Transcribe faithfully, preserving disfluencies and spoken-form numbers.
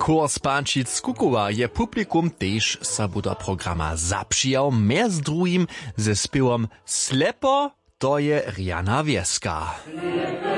Chór Spančic Kukowa je publikum tež sabuda programa zapřijał, mjez drugim ze spěwom Slepo, to je Riana Wieska.